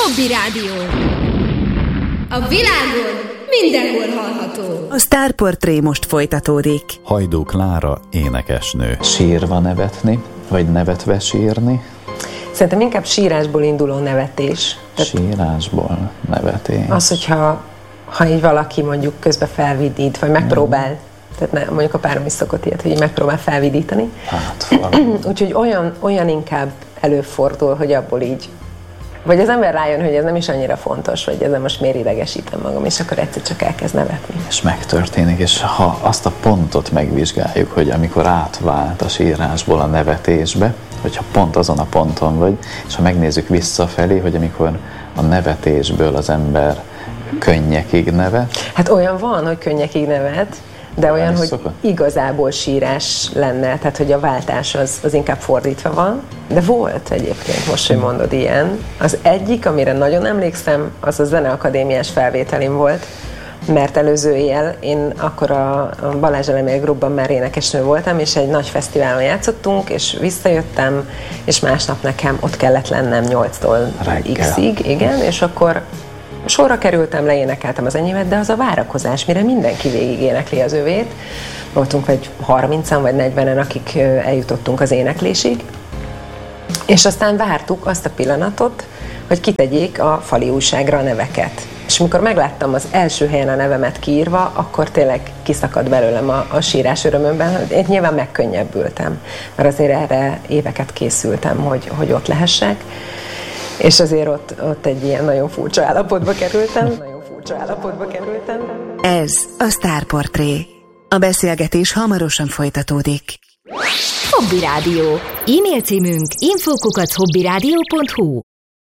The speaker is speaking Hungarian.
Hobby Rádió. A világon mindenhol hallható. A sztárportré most folytatódik. Hajdú Klára énekesnő. Sírva nevetni, vagy nevetve sírni? Szerintem inkább sírásból induló nevetés. Sírásból nevetés. Az, hogyha így valaki mondjuk közben felvidít, vagy megpróbál, tehát mondjuk a párom is szokott ilyet, hogy megpróbál felvidítani. Hát, úgyhogy olyan inkább előfordul, hogy abból így, vagy az ember rájön, hogy ez nem is annyira fontos, vagy ezzel most miért idegesítem magam, és akkor egyszer csak elkezd nevetni. És megtörténik, és ha azt a pontot megvizsgáljuk, hogy amikor átvált a sírásból a nevetésbe, hogyha pont azon a ponton vagy, és ha megnézzük visszafelé, hogy amikor a nevetésből az ember könnyekig nevet. Hát olyan van, hogy könnyekig nevet, de olyan, hogy igazából sírás lenne, tehát hogy a váltás az inkább fordítva van. De volt egyébként, most, hogy mondod ilyen. Az egyik, amire nagyon emlékszem, az a zeneakadémiás felvételim volt, mert előző éjjel én akkor a Balázs Elemér Groupban már énekesnő voltam, és egy nagy fesztiválon játszottunk, és visszajöttem, és másnap nekem ott kellett lennem 8-tól X-ig, igen, és akkor sorra kerültem, leénekeltem az enyémet, de az a várakozás, mire mindenki végig énekli az övét. Voltunk egy 30-an vagy 40-en, akik eljutottunk az éneklésig, és aztán vártuk azt a pillanatot, hogy kitegyék a fali újságra a neveket. És amikor megláttam az első helyen a nevemet kiírva, akkor tényleg kiszakadt belőlem a sírás örömömben. Én nyilván megkönnyebbültem, mert azért erre éveket készültem, hogy ott lehessek. És azért ott egy ilyen nagyon furcsa állapotba kerültem. Ez a sztárportré. A beszélgetés hamarosan folytatódik. Hobby Rádió. E-mail címünk info@hobbyradio.hu.